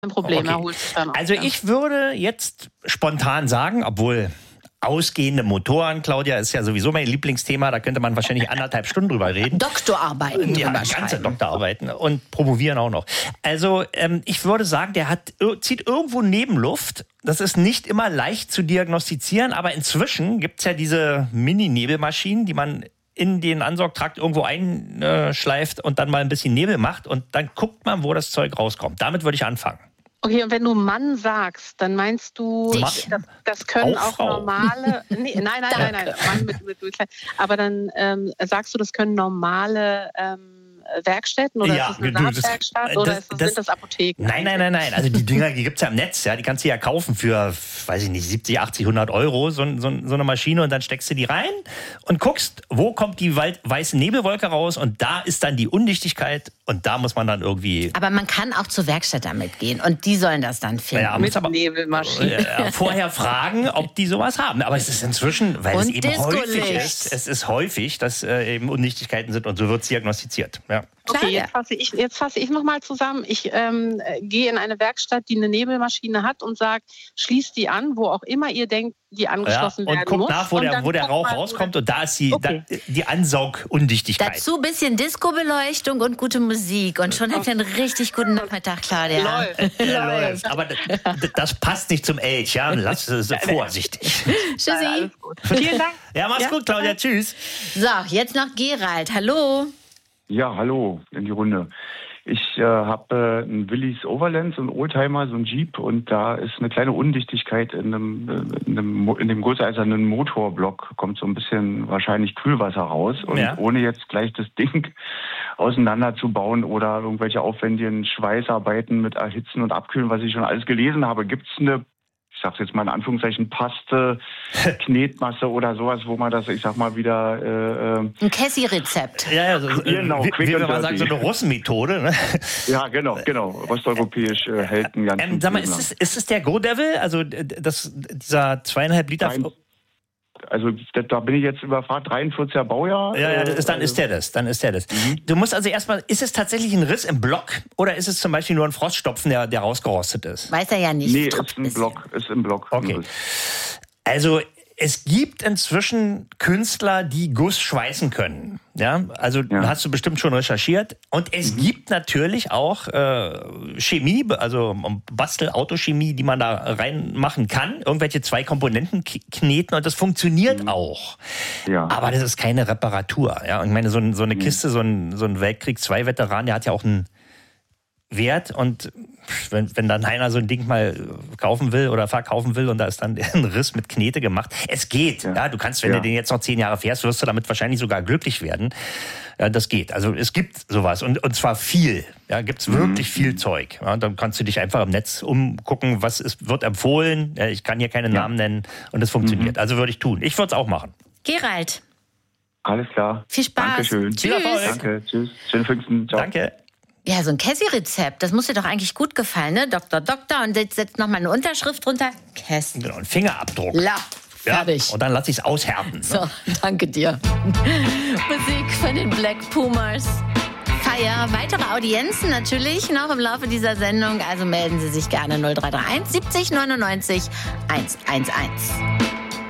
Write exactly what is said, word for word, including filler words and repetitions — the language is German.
Kein Problem, Okay. er holt sich dann auch. Also ja. ich würde jetzt spontan sagen, obwohl ausgehende Motoren, Claudia, ist ja sowieso mein Lieblingsthema, da könnte man wahrscheinlich anderthalb Stunden drüber reden. Doktorarbeiten Ja, drüber ganze schreiben. Doktorarbeiten und promovieren auch noch. Also ähm, ich würde sagen, der hat zieht irgendwo Nebenluft. Das ist nicht immer leicht zu diagnostizieren, aber inzwischen gibt's ja diese Mini-Nebelmaschinen, die man in den Ansaugtrakt irgendwo einschleift und dann mal ein bisschen Nebel macht und dann guckt man, wo das Zeug rauskommt. Damit würde ich anfangen. Okay, und wenn du Mann sagst, dann meinst du, Dich. das, das können Auch auch, Frau. normale, nee, nein, nein, nein, nein, Mann mit, mit, mit, aber dann ähm, sagst du, das können normale ähm, Werkstätten oder Ja, ist das eine du, das- Saatwerkstatt oder das- ist das, das- sind das Apotheken? Nein, nein, nein, nein. Also die Dinger, die gibt's ja im Netz. Ja, die kannst du ja kaufen für, weiß ich nicht, siebzig, achtzig, hundert Euro, so, so, so eine Maschine. Und dann steckst du die rein und guckst, wo kommt die weit- weiße Nebelwolke raus. Und da ist dann die Undichtigkeit. Und da muss man dann irgendwie... Aber man kann auch zur Werkstatt damit gehen und die sollen das dann finden. Ja, Mit muss aber Nebelmaschinen. äh, vorher fragen, ob die sowas haben. Aber es ist inzwischen, weil Und es eben Disco-Licht. häufig ist, es ist häufig, dass äh, eben Undichtigkeiten sind und so wird es diagnostiziert. Ja. Klar, Okay, ja. jetzt fasse ich, jetzt fasse ich nochmal zusammen. Ich ähm, äh, gehe in eine Werkstatt, die eine Nebelmaschine hat und sage, schließt die an, wo auch immer ihr denkt, die Ja, angeschlossen und werden guckt muss. nach, wo Und der, dann wo der guck Rauch mal, wo rauskommt. der- Und da ist die, Okay. da, die Ansaugundichtigkeit. Dazu ein bisschen Disco-Beleuchtung und gute Musik. Und schon hat er einen richtig guten Nachmittag, Claudia. Läuft. Ja, läuft. Aber d- d- das passt nicht zum Elch, ja? Lass es vorsichtig. Tschüssi. Alles gut. Vielen Dank. Ja, mach's Ja. gut, Claudia. Tschüss. So, jetzt noch Gerald. Hallo. Ja, hallo in die Runde. Ich äh, habe äh, einen Willys Overland, so einen Oldtimer, so einen Jeep, und da ist eine kleine Undichtigkeit in dem, äh, in dem, Mo- in dem gusseeisernen Motorblock, kommt so ein bisschen wahrscheinlich Kühlwasser raus. Und Ja. ohne jetzt gleich das Ding auseinanderzubauen oder irgendwelche aufwendigen Schweißarbeiten mit Erhitzen und Abkühlen, was ich schon alles gelesen habe, gibt es eine, ich sag's jetzt mal in Anführungszeichen, Paste, Knetmasse oder sowas, wo man das, ich sag mal, wieder... Äh, äh, Ein Cassie-Rezept. Ja, ja, so, Genau, wie, quick wie wir and mal sagen, so dirty. eine Russenmethode. Ne? ja, genau, genau. Osteuropäisch äh, hält einen ganzen Ähm, sag mal, Leben ist lang. es, ist es der Go Devil? Also d- das, dieser zweieinhalb Liter... Nein. Also da, da bin ich jetzt überfragt, dreiundvierziger Baujahr. Ja, ja, das ist, dann ist der das. Dann ist der das. Du musst also erstmal, ist es tatsächlich ein Riss im Block oder ist es zum Beispiel nur ein Froststopfen, der, der rausgerostet ist? Weiß er ja nicht. Nee, Tropft ist ein bisschen. Block, ist im Block. Okay. Also es gibt inzwischen Künstler, die Guss schweißen können. Ja, also Ja. hast du bestimmt schon recherchiert. Und es gibt natürlich auch äh, Chemie, also Bastel, Autochemie, die man da reinmachen kann. Irgendwelche zwei Komponenten k- kneten und das funktioniert auch. Ja. Aber das ist keine Reparatur. Ja, und ich meine, so, ein, so eine Kiste, so ein, so ein Weltkrieg-zwei-Veteran, der hat ja auch einen Wert und wenn, wenn dann einer so ein Ding mal kaufen will oder verkaufen will und da ist dann ein Riss mit Knete gemacht. Es geht. Ja. Ja. Du kannst, wenn Ja. du den jetzt noch zehn Jahre fährst, wirst du damit wahrscheinlich sogar glücklich werden. Ja, das geht. Also es gibt sowas und, und zwar viel. Ja, gibt's wirklich viel Zeug. Ja, dann kannst du dich einfach im Netz umgucken, was ist, wird empfohlen. Ja, ich kann hier keine Namen nennen und es funktioniert. Also würde ich tun. Ich würde es auch machen. Gerald, Alles klar. viel Spaß. Dankeschön. Tschüss. Viel Erfolg. Danke, tschüss. Schönen Pfingsten. Ciao. Danke. Ja, so ein Cassie-Rezept, das muss dir doch eigentlich gut gefallen, ne? Doktor, Doktor. Und jetzt setzt noch mal eine Unterschrift drunter. Cassie. Genau, ein Fingerabdruck. La. Ja, Fertig. und dann lass ich es aushärten. Ne? So, danke dir. Musik von den Black Pumas. Feier. Weitere Audienzen natürlich noch im Laufe dieser Sendung. Also melden Sie sich gerne null drei drei eins siebzig neunundneunzig hundertelf.